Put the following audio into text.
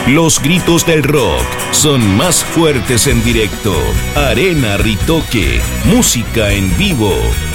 Los gritos del rock son más fuertes en directo. Arena Ritoque, música en vivo.